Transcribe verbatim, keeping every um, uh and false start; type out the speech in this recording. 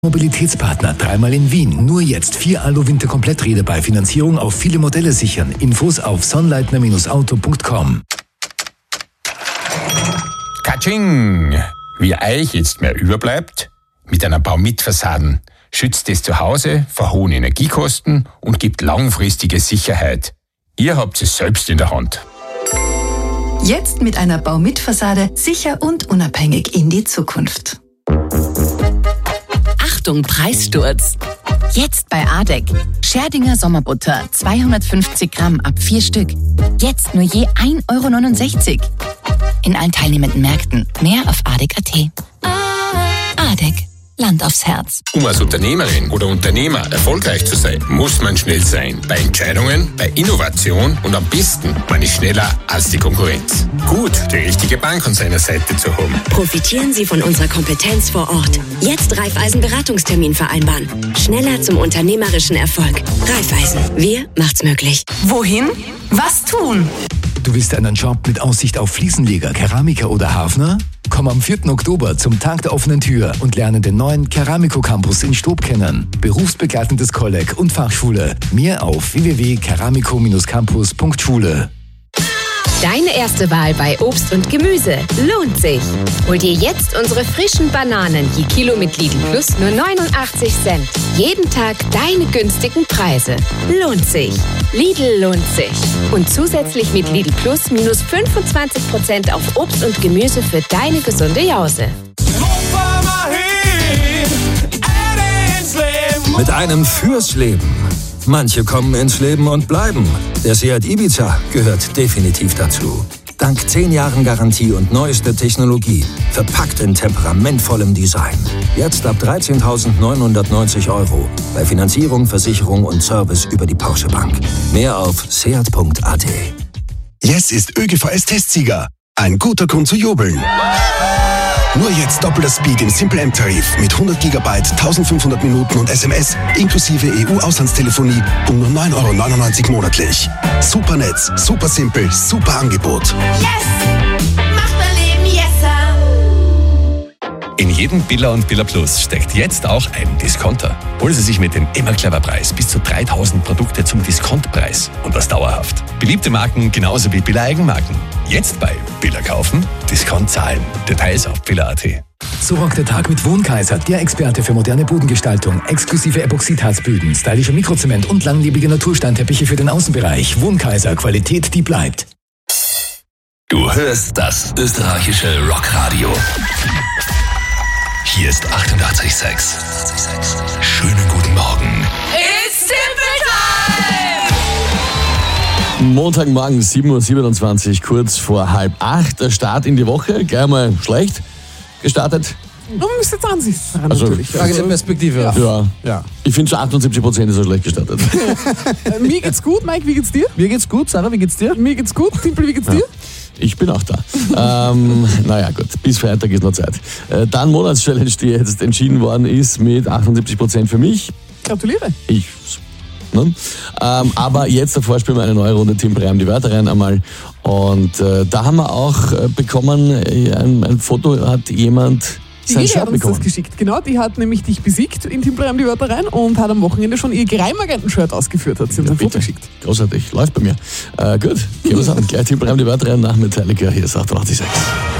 Mobilitätspartner, dreimal in Wien. Nur jetzt vier Alu-Winter-Kompletträder bei Finanzierung auf viele Modelle sichern. Infos auf sonnleitner Auto punkt com. Katsching! Wie euch jetzt mehr überbleibt, mit einer Baumitfassaden schützt es zu Hause vor hohen Energiekosten und gibt langfristige Sicherheit. Ihr habt es selbst in der Hand. Jetzt mit einer Baumitfassade sicher und unabhängig in die Zukunft. Achtung, Preissturz! Jetzt bei Adek. Scherdinger Sommerbutter zweihundertfünfzig Gramm ab vier Stück. Jetzt nur je ein Euro neunundsechzig. In allen teilnehmenden Märkten. Mehr auf adek punkt at. Adek. Land aufs Herz. Um als Unternehmerin oder Unternehmer erfolgreich zu sein, muss man schnell sein. Bei Entscheidungen, bei Innovation und am besten, man ist schneller als die Konkurrenz. Gut, die richtige Bank an seiner Seite zu haben. Profitieren Sie von unserer Kompetenz vor Ort. Jetzt Raiffeisen-Beratungstermin vereinbaren. Schneller zum unternehmerischen Erfolg. Raiffeisen. Wir macht's möglich. Wohin? Was tun? Du willst einen Job mit Aussicht auf Fliesenleger, Keramiker oder Hafner? Komm am vierten Oktober zum Tag der offenen Tür und lerne den neuen Keramiko Campus in Stob kennen. Berufsbegleitendes Kolleg und Fachschule. Mehr auf w w w punkt keramiko campus punkt schule. Deine erste Wahl bei Obst und Gemüse lohnt sich. Hol dir jetzt unsere frischen Bananen je Kilo mit Lidl Plus nur neunundachtzig Cent. Jeden Tag deine günstigen Preise. Lohnt sich. Lidl lohnt sich. Und zusätzlich mit Lidl Plus minus fünfundzwanzig Prozent auf Obst und Gemüse für deine gesunde Jause. Mit einem fürs Leben. Manche kommen ins Leben und bleiben. Der Seat Ibiza gehört definitiv dazu. Dank zehn Jahren Garantie und neuester Technologie. Verpackt in temperamentvollem Design. Jetzt ab dreizehntausendneunhundertneunzig Euro. Bei Finanzierung, Versicherung und Service über die Porsche Bank. Mehr auf seat punkt at. Yes ist ÖGVS-Testsieger. Ein guter Grund zu jubeln. Nur jetzt doppelter Speed im Simple M-Tarif mit hundert Gigabyte, eintausendfünfhundert Minuten und S M S inklusive E U-Auslandstelefonie um nur neun Euro neunundneunzig monatlich. Super Netz, super simpel, super Angebot. Yes! Macht mein Leben yesser! In jedem Billa und Billa Plus steckt jetzt auch ein Discounter. Holen Sie sich mit dem Immer Clever Preis bis zu dreitausend Produkte zum Diskontpreis und das dauerhaft. Beliebte Marken genauso wie Billa Eigenmarken. Jetzt bei Billa kaufen, Discount zahlen. Details auf billa punkt at. So rockt der Tag mit Wohnkaiser, der Experte für moderne Bodengestaltung, exklusive Epoxidharzböden, stylischer Mikrozement und langlebige Natursteinteppiche für den Außenbereich. Wohnkaiser, Qualität, die bleibt. Du hörst das österreichische Rockradio. Hier ist achtundachtzig Komma sechs. Schönen guten Morgen. It's Simple Time! Montagmorgen, sieben Uhr siebenundzwanzig, kurz vor halb acht. Der Start in die Woche, gleich mal schlecht gestartet. Man müsste jetzt ansehen. Also, natürlich. Frage der Perspektive. Ja. ja. ja. Ich finde, zu achtundsiebzig Prozent ist er schlecht gestartet. Mir geht's gut, Mike, wie geht's dir? Mir geht's gut, Sarah, wie geht's dir? Mir geht's gut, Timpel, wie geht's ja. dir? Ich bin auch da. ähm, naja, gut, bis Freitag ist noch Zeit. Äh, dann Monatschallenge, die jetzt entschieden worden ist mit achtundsiebzig Prozent für mich. Gratuliere. Ich. Ne? Ähm, aber jetzt davor spielen wir eine neue Runde Team Breim die Wörter rein einmal. Und äh, da haben wir auch äh, bekommen, äh, ein, ein Foto hat jemand die sein Hege Shirt hat uns bekommen. Das geschickt. Genau, die hat nämlich dich besiegt in Team Breim die Wörter rein und hat am Wochenende schon ihr Geheimagenten-Shirt ausgeführt. Hat sie uns ja, ein Foto bitte. geschickt. Großartig, läuft bei mir. Äh, gut, gehen wir an. Gleich Team Breim die Wörter rein nach Metallica. Hier ist achtundachtzig Komma sechs.